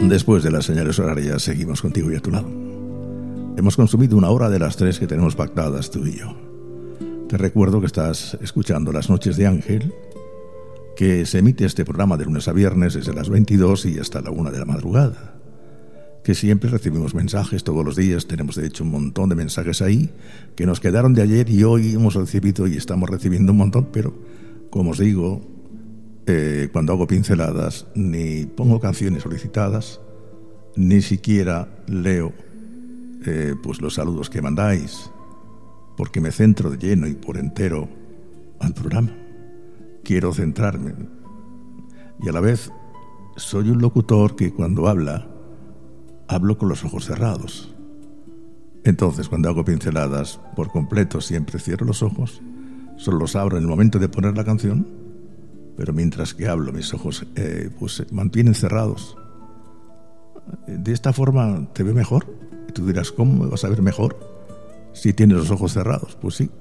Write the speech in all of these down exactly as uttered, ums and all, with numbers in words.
Después de las señales horarias, seguimos contigo y a tu lado. Hemos consumido una hora de las tres que tenemos pactadas tú y yo. Te recuerdo que estás escuchando Las Noches de Ángel, que se emite este programa de lunes a viernes desde las veintidós y hasta la una de la madrugada. Que siempre recibimos mensajes todos los días, tenemos de hecho un montón de mensajes ahí que nos quedaron de ayer y hoy hemos recibido y estamos recibiendo un montón, pero como os digo, eh, cuando hago pinceladas ni pongo canciones solicitadas, ni siquiera leo eh, pues los saludos que mandáis, porque me centro de lleno y por entero al programa. Quiero centrarme y a la vez soy un locutor que cuando habla hablo con los ojos cerrados. Entonces, cuando hago pinceladas por completo, siempre cierro los ojos, solo los abro en el momento de poner la canción, pero mientras que hablo, mis ojos eh, pues se mantienen cerrados. De esta forma te ve mejor. Y tú dirás, ¿cómo me vas a ver mejor si tienes los ojos cerrados? Pues sí,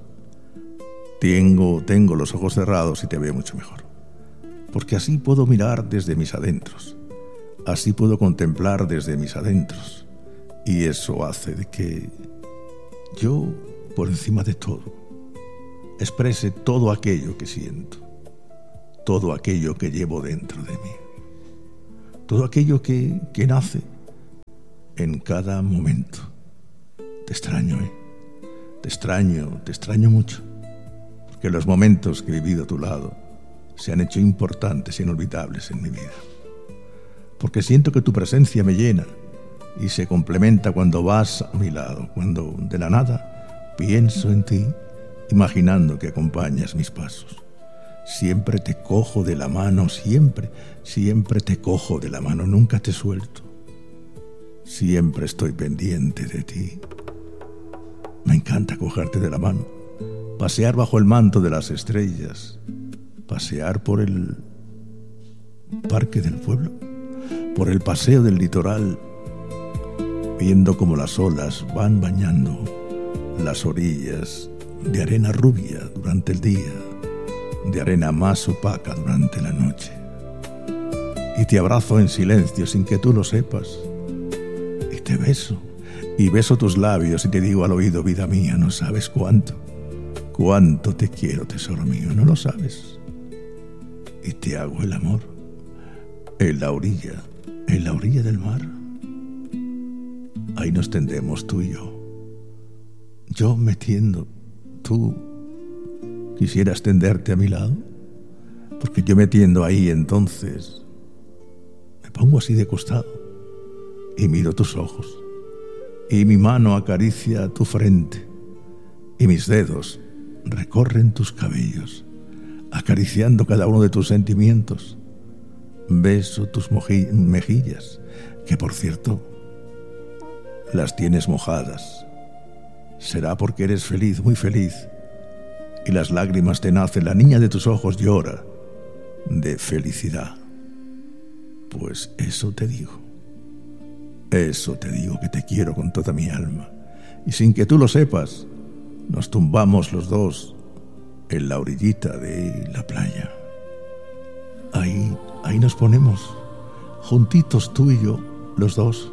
tengo, tengo los ojos cerrados y te veo mucho mejor. Porque así puedo mirar desde mis adentros. Así puedo contemplar desde mis adentros. Y eso hace de que yo, por encima de todo, exprese todo aquello que siento, todo aquello que llevo dentro de mí, todo aquello que, que nace en cada momento. Te extraño, ¿eh? Te extraño, te extraño mucho, porque los momentos que he vivido a tu lado se han hecho importantes e inolvidables en mi vida. Porque siento que tu presencia me llena y se complementa cuando vas a mi lado, cuando de la nada pienso en ti, imaginando que acompañas mis pasos. Siempre te cojo de la mano, siempre, siempre te cojo de la mano, nunca te suelto. Siempre estoy pendiente de ti. Me encanta cogerte de la mano, pasear bajo el manto de las estrellas, pasear por el parque del pueblo, por el paseo del litoral, viendo cómo las olas van bañando las orillas de arena rubia durante el día, de arena más opaca durante la noche. Y te abrazo en silencio sin que tú lo sepas, y te beso, y beso tus labios y te digo al oído, vida mía, no sabes cuánto, cuánto te quiero, tesoro mío, no lo sabes. Y te hago el amor en la orilla, en la orilla del mar. Ahí nos tendemos tú y yo. Yo me tiendo, tú quisieras tenderte a mi lado, porque yo me tiendo ahí, entonces me pongo así de costado y miro tus ojos, y mi mano acaricia tu frente, y mis dedos recorren tus cabellos, acariciando cada uno de tus sentimientos. Beso tus moji- mejillas, que por cierto, las tienes mojadas. Será porque eres feliz, muy feliz, y las lágrimas te nacen. La niña de tus ojos llora de felicidad. Pues eso te digo, eso te digo, que te quiero con toda mi alma. Y sin que tú lo sepas, nos tumbamos los dos en la orillita de la playa. Ahí, ahí nos ponemos, juntitos tú y yo, los dos.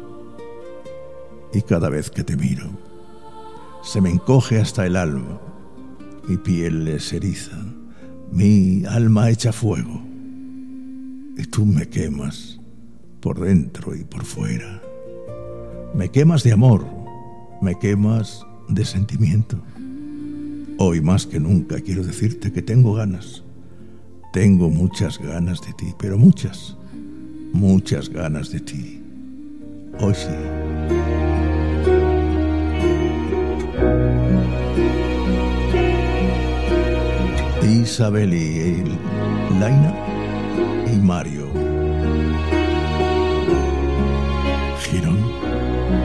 Y cada vez que te miro, se me encoge hasta el alma, mi piel se eriza, mi alma echa fuego, y tú me quemas por dentro y por fuera. Me quemas de amor, me quemas de sentimiento. Hoy más que nunca quiero decirte que tengo ganas, tengo muchas ganas de ti, pero muchas, muchas ganas de ti. Hoy sí. Isabel y Laina y Mario Girón.